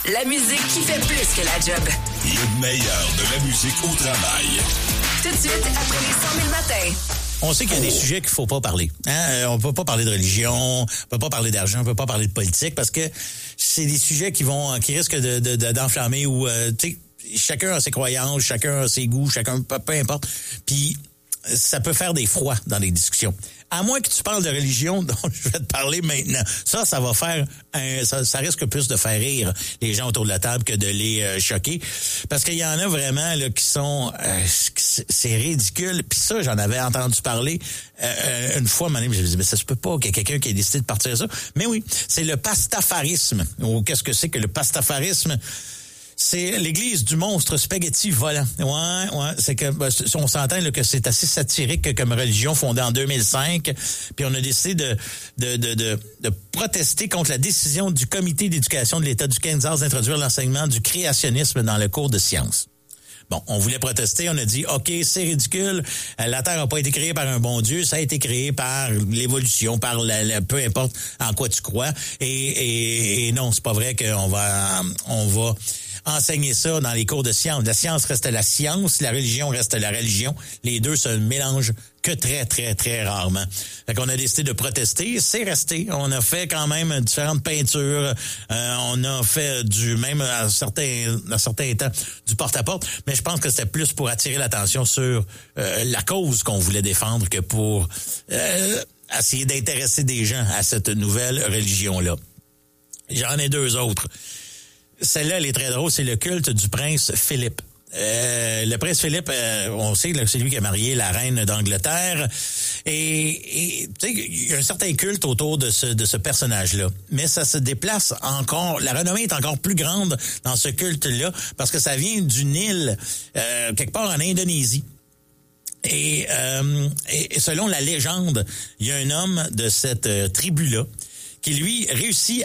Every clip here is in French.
La musique qui fait plus que la job. Le meilleur de la musique au travail. Tout de suite, après les 100 000 matins. On sait qu'il y a des sujets qu'il faut pas parler. On peut pas parler de religion, on peut pas parler d'argent, on peut pas parler de politique parce que c'est des sujets qui risquent d'enflammer ou tu sais, chacun a ses croyances, chacun a ses goûts, chacun peu importe. Puis ça peut faire des froids dans les discussions. À moins que tu parles de religion dont je vais te parler maintenant. Ça va faire ça risque plus de faire rire les gens autour de la table que de les choquer. Parce qu'il y en a vraiment là qui sont c'est ridicule. Puis ça, j'en avais entendu parler une fois, je me disais, mais ça se peut pas qu'il y ait quelqu'un qui ait décidé de partir ça. Mais oui, c'est le pastafarisme. Ou qu'est-ce que c'est que le pastafarisme? C'est l'église du monstre spaghetti volant. Ouais, c'est que on s'entend là, que c'est assez satirique comme religion fondée en 2005. Puis on a décidé de protester contre la décision du comité d'éducation de l'État du Kansas d'introduire l'enseignement du créationnisme dans le cours de sciences. Bon, on voulait protester, on a dit, OK, c'est ridicule, la Terre n'a pas été créée par un bon Dieu, ça a été créé par l'évolution, par peu importe en quoi tu crois. Et non, c'est pas vrai qu'on va enseigner ça dans les cours de sciences. La science reste la science, la religion reste la religion. Les deux se mélangent que très, très, très rarement. Fait qu'on a décidé de protester. C'est resté. On a fait quand même différentes peintures. On a fait même à certains temps du porte-à-porte. Mais je pense que c'était plus pour attirer l'attention sur la cause qu'on voulait défendre que pour essayer d'intéresser des gens à cette nouvelle religion-là. J'en ai deux autres. Celle-là, elle est très drôle, c'est le culte du prince Philippe. Le prince Philippe, on sait que c'est lui qui a marié la reine d'Angleterre. Et tu sais, il y a un certain culte autour de ce personnage-là. Mais ça se déplace encore, la renommée est encore plus grande dans ce culte-là, parce que ça vient d'une île, quelque part en Indonésie. Et selon la légende, il y a un homme de cette tribu-là qui, lui, réussit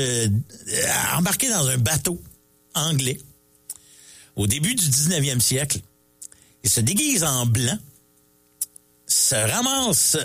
à embarquer dans un bateau anglais au début du 19e siècle. Il se déguise en blanc, se ramasse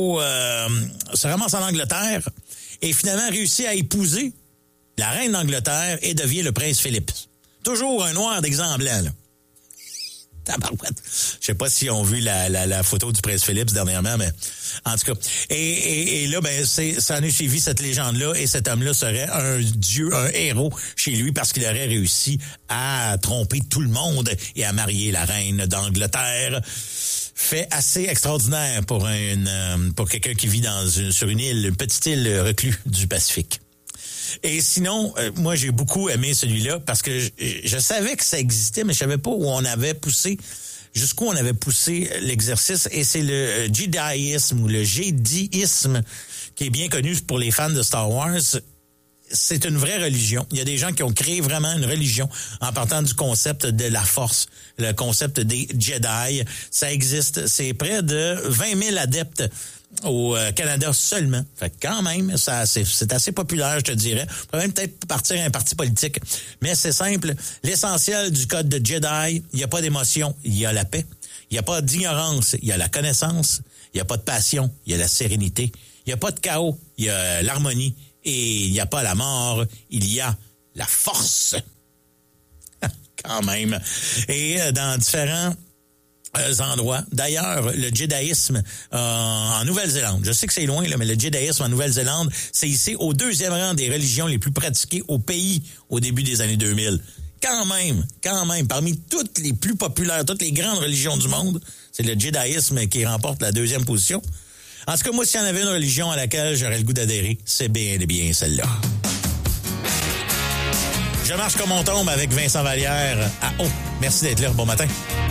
en Angleterre et finalement réussit à épouser la reine d'Angleterre et devient le prince Philippe. Toujours un noir déguisé en blanc, là. Tabarouette. Je sais pas si on vu la photo du prince Philippe dernièrement, mais en tout cas. Et là, ça en est suivi cette légende-là, et cet homme-là serait un dieu, un héros chez lui parce qu'il aurait réussi à tromper tout le monde et à marier la reine d'Angleterre. Fait assez extraordinaire pour quelqu'un qui vit sur une petite île recluse du Pacifique. Et sinon, moi, j'ai beaucoup aimé celui-là parce que je savais que ça existait, mais je savais pas jusqu'où on avait poussé l'exercice. Et c'est le Jediisme ou le Jédisme qui est bien connu pour les fans de Star Wars. C'est une vraie religion. Il y a des gens qui ont créé vraiment une religion en partant du concept de la force, le concept des Jedi. Ça existe. C'est près de 20 000 adeptes au Canada seulement. Fait que quand même, c'est assez populaire, je te dirais. On pourrait même peut-être partir à un parti politique. Mais c'est simple. L'essentiel du code de Jedi, il n'y a pas d'émotion, il y a la paix. Il n'y a pas d'ignorance, il y a la connaissance. Il n'y a pas de passion, il y a la sérénité. Il n'y a pas de chaos, il y a l'harmonie. Et il n'y a pas la mort, il y a la force. Quand même. Et dans différents endroits. D'ailleurs, le Jédaïsme en Nouvelle-Zélande, je sais que c'est loin, là, mais le Jédaïsme en Nouvelle-Zélande, c'est ici au 2e rang des religions les plus pratiquées au pays au début des années 2000. Quand même, parmi toutes les plus populaires, toutes les grandes religions du monde, c'est le Jédaïsme qui remporte la 2e position. En tout cas, moi, s'il y en avait une religion à laquelle j'aurais le goût d'adhérer, c'est bien celle-là. Je marche comme on tombe avec Vincent Vallière à Haut. Merci d'être là. Bon matin.